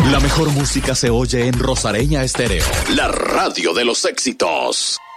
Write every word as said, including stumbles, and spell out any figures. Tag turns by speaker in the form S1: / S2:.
S1: La mejor música se oye en Rosareña Estéreo, la radio de los éxitos.